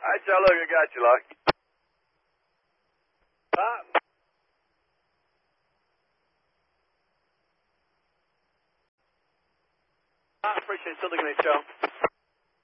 right, Joe, look, I got you, Lucky. I appreciate it. Still looking at Joe.